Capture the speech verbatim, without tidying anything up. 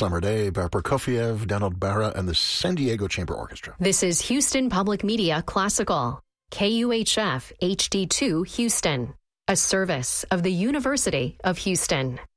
summer day. Barbara Prokofiev, Donald Barra, and the San Diego Chamber Orchestra. This is Houston Public Media Classical, K U H F H D two Houston, a service of the University of Houston.